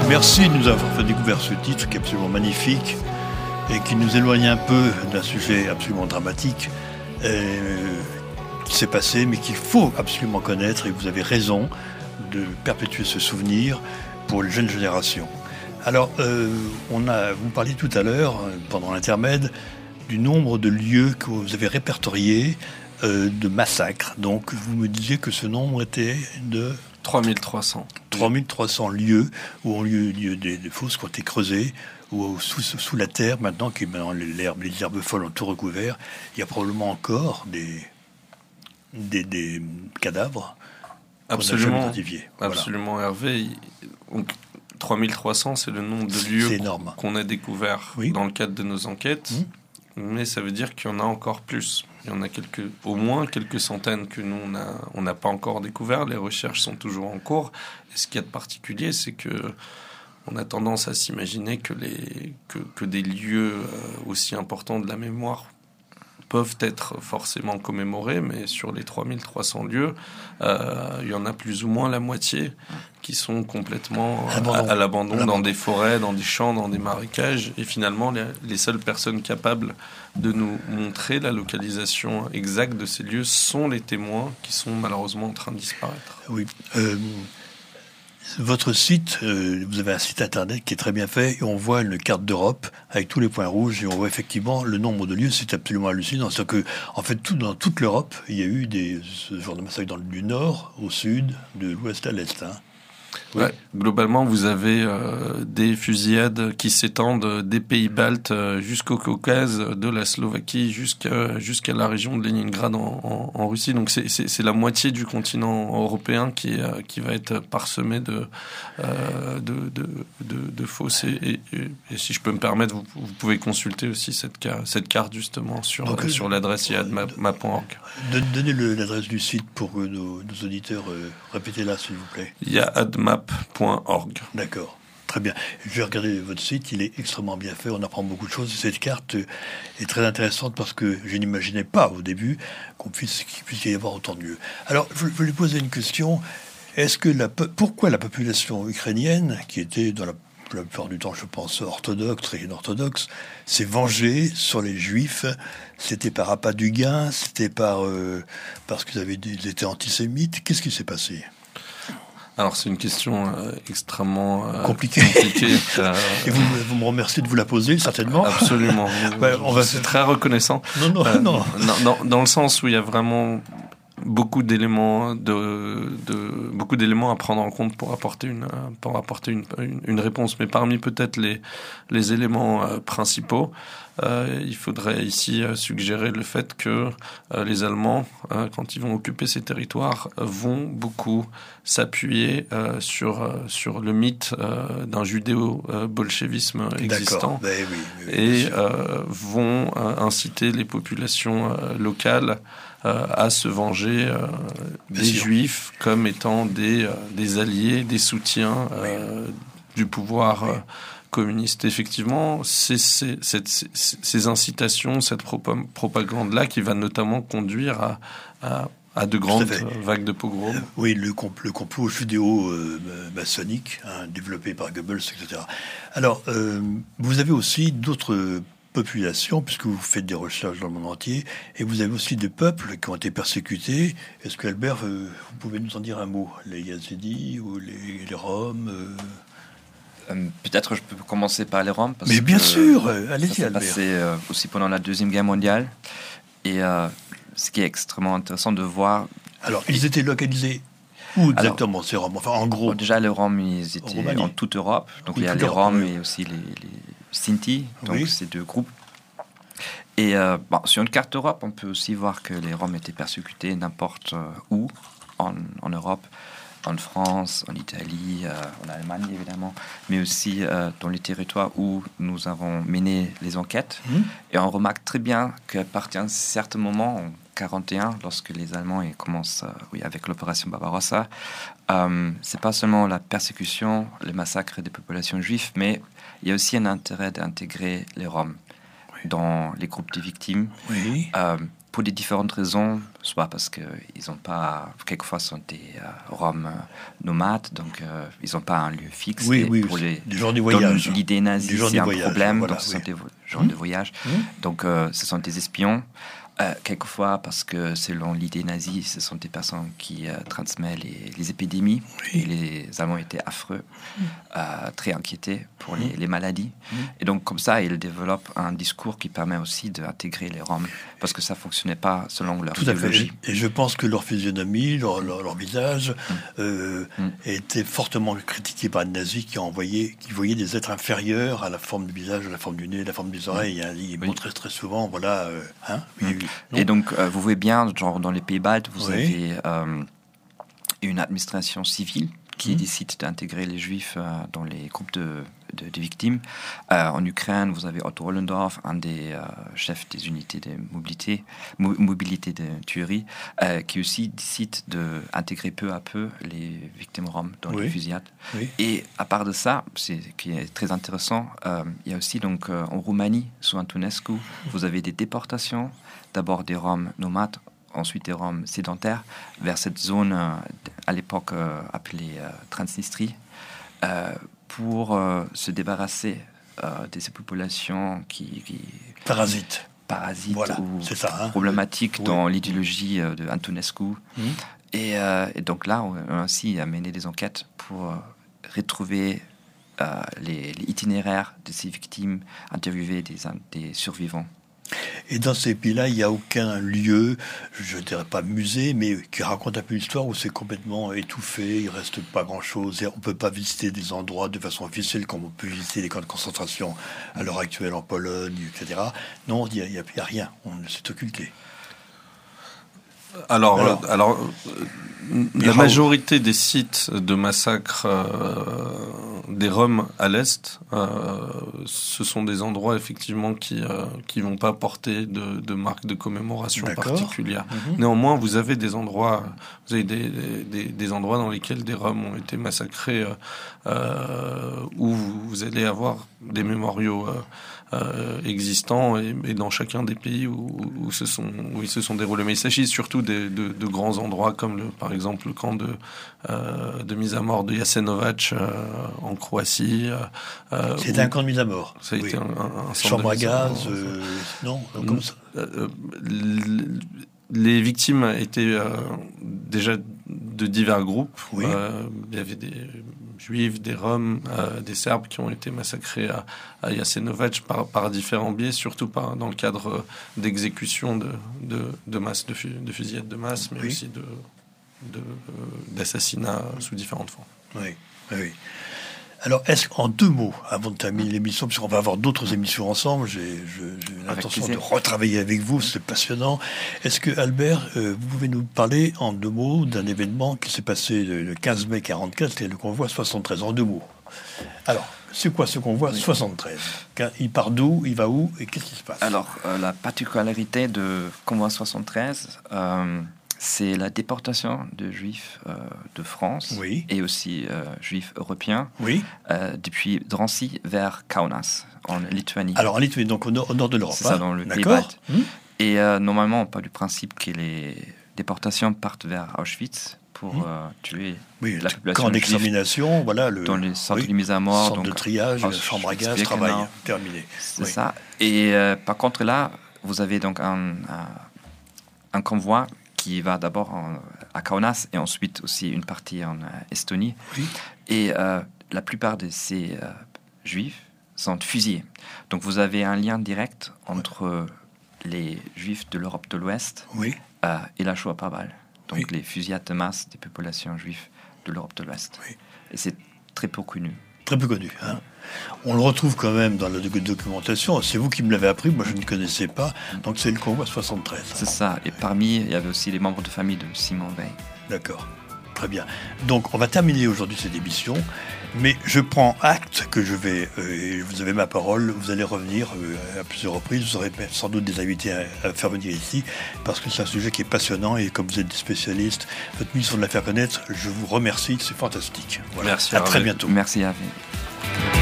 Merci de nous avoir fait découvrir ce titre qui est absolument magnifique et qui nous éloigne un peu d'un sujet absolument dramatique qui s'est passé, mais qu'il faut absolument connaître, et vous avez raison de perpétuer ce souvenir pour les jeunes générations. Alors, vous parliez tout à l'heure, pendant l'intermède, du nombre de lieux que vous avez répertoriés de massacres. Donc, vous me disiez que ce nombre était de 3300. 3300 lieux où ont lieu des fosses qui ont été creusées, ou sous la terre, maintenant les herbes folles ont tout recouvert. Il y a probablement encore des cadavres Absolument, identifiés. Voilà. Absolument, Hervé. Donc, 3300, c'est le nombre de lieux qu'on a découverts dans le cadre de nos enquêtes. Mais ça veut dire qu'il y en a encore plus. Il y en a au moins quelques centaines que nous, on n'a pas encore découvert. Les recherches sont toujours en cours. Et ce qu'il y a de particulier, c'est que on a tendance à s'imaginer que des lieux aussi importants de la mémoire peuvent être forcément commémorés, mais sur les 3300 lieux, il y en a plus ou moins la moitié qui sont complètement à l'abandon, dans des forêts, dans des champs, dans des marécages. Et finalement, les seules personnes capables de nous montrer la localisation exacte de ces lieux sont les témoins qui sont malheureusement en train de disparaître. Oui. Votre site, vous avez un site internet qui est très bien fait, et on voit une carte d'Europe avec tous les points rouges, et on voit effectivement le nombre de lieux. C'est absolument hallucinant. C'est-à-dire que, en fait, dans toute l'Europe, il y a eu ce genre de massacre du nord au sud, de l'ouest à l'est. Oui. Ouais, globalement, vous avez des fusillades qui s'étendent des pays baltes jusqu'au Caucase, de la Slovaquie jusqu'à la région de Leningrad en Russie. Donc c'est la moitié du continent européen qui va être parsemé de fosses. Et si je peux me permettre, vous pouvez consulter aussi cette carte justement sur l'adresse iadmap.org. Donnez l'adresse du site pour que nos auditeurs répétez-la, s'il vous plaît. iadmap.org. D'accord, très bien. Je vais regarder votre site, il est extrêmement bien fait, on apprend beaucoup de choses. Cette carte est très intéressante parce que je n'imaginais pas au début qu'il puisse y avoir autant de lieux. Alors, je vais lui poser une question. Pourquoi la population ukrainienne, qui était dans la plupart du temps, je pense, orthodoxe, très orthodoxe, s'est vengée sur les Juifs? C'était par appât du gain? C'était parce qu'ils étaient antisémites? Qu'est-ce qui s'est passé? Alors, c'est une question extrêmement compliquée. Et vous me remerciez de vous la poser, certainement. Absolument. C'est très reconnaissant. Non. Dans le sens où il y a vraiment beaucoup d'éléments à prendre en compte pour apporter une réponse. Mais parmi peut-être les éléments principaux, il faudrait ici suggérer le fait que les Allemands, quand ils vont occuper ces territoires, vont beaucoup s'appuyer sur le mythe d'un judéo-bolchevisme existant. Et vont inciter les populations locales à se venger des Juifs comme étant des alliés, des soutiens du pouvoir communiste. Effectivement, c'est ces incitations, cette propagande-là qui va notamment conduire à de grandes vagues de pogroms. Oui, le complot judéo-maçonnique développé par Goebbels, etc. Alors, vous avez aussi d'autres populations, puisque vous faites des recherches dans le monde entier, et vous avez aussi des peuples qui ont été persécutés. Est-ce que, Albert, vous pouvez nous en dire un mot? Les Yazidis ou les Roms Peut-être je peux commencer par les Roms. Mais bien sûr, allez-y, Albert. Ça s'est passé aussi pendant la Deuxième Guerre mondiale. Et ce qui est extrêmement intéressant de voir... Alors, ils étaient localisés où exactement, ces Roms? Enfin, en gros... déjà, les Roms, ils étaient en toute Europe. Donc, il y a les Roms et aussi les Sinti, donc ces deux groupes. Et sur une carte Europe, on peut aussi voir que les Roms étaient persécutés n'importe où en Europe, en France, en Italie, en Allemagne évidemment, mais aussi dans les territoires où nous avons mené les enquêtes. Et on remarque très bien qu'à partir d'un certain moment, en 1941, lorsque les Allemands commencent avec l'opération Barbarossa, c'est pas seulement la persécution, les massacres des populations juives, mais il y a aussi un intérêt d'intégrer les Roms dans les groupes de victimes. pour des différentes raisons, soit parce qu'ils n'ont pas, quelquefois sont des Roms nomades, donc ils n'ont pas un lieu fixe. Pour les gens du voyage. L'idée nazie, c'est un problème, donc ce sont des gens de voyage. Donc ce sont des espions. Quelquefois, parce que selon l'idée nazie, ce sont des personnes qui transmettent les épidémies. Et les Allemands étaient affreux, très inquiétés pour les maladies. Et donc, comme ça, ils développent un discours qui permet aussi d'intégrer les Roms, parce que ça ne fonctionnait pas selon leur idéologie. Tout à fait. Et je pense que leur physionomie, leur visage, était fortement critiqué par les nazis qui voyaient des êtres inférieurs à la forme du visage, à la forme du nez, à la forme des oreilles. Ils montraient très souvent, voilà... Et donc, vous voyez bien, genre dans les pays baltes, vous avez une administration civile qui décide d'intégrer les Juifs dans les groupes de victimes. En Ukraine, vous avez Otto Ollendorf, un des chefs des unités de mobilité de tuerie, qui aussi décide d'intégrer peu à peu les victimes roms dans les fusillades. Et à part de ça, qui est très intéressant, il y a aussi donc en Roumanie, sous Antonescu, vous avez des déportations, d'abord des Roms nomades, ensuite des Roms sédentaires, vers cette zone à l'époque appelée Transnistrie, pour se débarrasser de ces populations qui parasites voilà, ou problématiques dans l'idéologie de Antonescu. Et donc là, on a aussi mené des enquêtes pour retrouver les itinéraires de ces victimes, interviewer des survivants. Et dans ces pays-là, il n'y a aucun lieu, je ne dirais pas musée, mais qui raconte un peu l'histoire où c'est complètement étouffé, il ne reste pas grand-chose. On ne peut pas visiter des endroits de façon officielle comme on peut visiter les camps de concentration à l'heure actuelle en Pologne, etc. Non, il n'y a rien, on s'est occulté. Alors, la majorité des sites de massacre des Roms à l'Est, ce sont des endroits effectivement qui vont pas porter de marques de commémoration particulières. Néanmoins, vous avez des endroits, des endroits dans lesquels des Roms ont été massacrés, où vous allez avoir des mémoriaux existants et dans chacun des pays où ils se sont déroulés. Mais il s'agit surtout de grands endroits comme par exemple le camp de mise à mort de Jasenovac en Croatie. C'était un camp de mise à mort. Ça a été un chambre à gaz, non, comme ça. Les victimes étaient déjà de divers groupes. Il y avait des Juifs, des Roms, des Serbes qui ont été massacrés à Jasenovac par différents biais, surtout dans le cadre d'exécutions de masse, de fusillades de masse, mais aussi d'assassinats sous différentes formes. Oui. Alors, est-ce qu'en 2 mots, avant de terminer l'émission, puisqu'on va avoir d'autres émissions ensemble, j'ai l'intention de retravailler avec vous, c'est passionnant. Est-ce que, Albert, vous pouvez nous parler en 2 mots d'un événement qui s'est passé le 15 mai 1944, c'était le convoi 73, en 2 mots. Alors, c'est quoi ce convoi 73 ? Il part d'où ? Il va où ? Et qu'est-ce qui se passe ? Alors, la particularité de convoi 73... c'est la déportation de Juifs de France et aussi Juifs européens depuis Drancy vers Kaunas, en Lituanie. Alors en Lituanie, donc au nord de l'Europe. C'est ça, dans le pays balte. Et normalement, on part du principe que les déportations partent vers Auschwitz pour tuer la population camp d'extermination, voilà, dans les centres de mise à mort. Centre de triage, chambre à gaz, travail, terminé. C'est ça. Et par contre là, vous avez donc un convoi qui va d'abord à Kaunas et ensuite aussi une partie en Estonie. Et la plupart de ces Juifs sont fusillés. Donc vous avez un lien direct entre les Juifs de l'Europe de l'Ouest et la Shoah par balle. Donc les fusillades de masse des populations juives de l'Europe de l'Ouest. Et c'est très peu connu. Très peu connu. On le retrouve quand même dans la documentation. C'est vous qui me l'avez appris, moi je ne connaissais pas. Donc c'est le convoi 73. C'est ça. Et parmi, il y avait aussi les membres de famille de Simon Veil. D'accord. Très bien. Donc on va terminer aujourd'hui cette émission. Mais je prends acte que je vais, vous avez ma parole, vous allez revenir à plusieurs reprises. Vous aurez sans doute des invités à faire venir ici, parce que c'est un sujet qui est passionnant et comme vous êtes des spécialistes, votre mission de la faire connaître, je vous remercie, c'est fantastique. Voilà. Merci à très bientôt. Merci à vous.